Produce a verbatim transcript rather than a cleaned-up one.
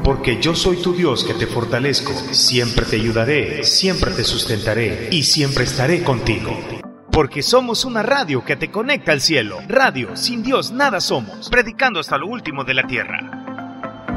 porque yo soy tu Dios que te fortalezco, siempre te ayudaré, siempre te sustentaré y siempre estaré contigo. Porque somos una radio que te conecta al cielo. Radio, sin Dios nada somos, predicando hasta lo último de la tierra.